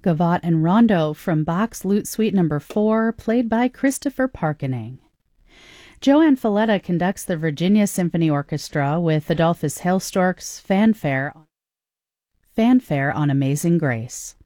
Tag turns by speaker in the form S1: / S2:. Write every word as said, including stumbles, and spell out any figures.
S1: Gavotte and Rondo from Bach's Lute Suite Number four, played by Christopher Parkening. Joanne Falletta conducts the Virginia Symphony Orchestra with Adolphus Hailstork's Fanfare, Fanfare on Amazing Grace.